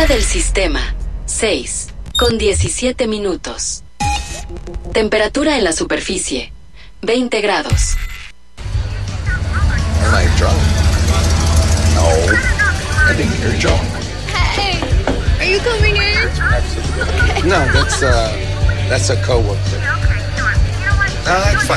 del sistema, 6, con 17 minutos. Temperatura en la superficie, 20 grados. Am I drunk? No, I think you're drunk. Hey, are you coming in? No, that's a coworker. No, that's fine.